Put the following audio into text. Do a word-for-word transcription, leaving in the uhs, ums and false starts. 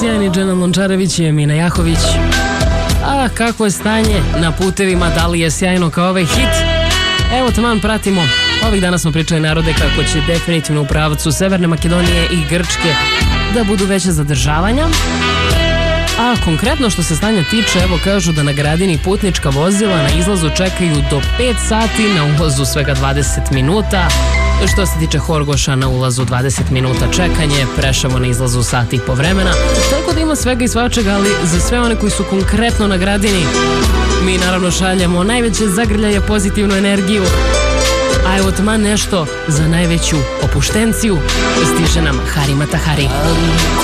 sjajni Dženan Lončarević i Emina Jahović. A kako je stanje na putevima, da li je sjajno kao ovaj hit? Evo taman pratimo. Ovih dana smo pričali narode kako će definitivno u pravacu Severne Makedonije i Grčke da budu veće zadržavanja. A konkretno što se stanja tiče, evo kažu da na Gradini putnička vozila na izlazu čekaju do pet sati, na ulazu svega dvadeset minuta. Što se tiče Horgoša, na ulazu dvadeset minuta čekanje, Preševo na izlazu sat i po vremena. Tako da ima svega i svačega, ali za sve one koji su konkretno na Gradini, mi naravno šaljemo najveće zagrljaje, pozitivnu energiju. A evo tamo nešto za najveću opuštenciju, stiže nam Hari Matahari.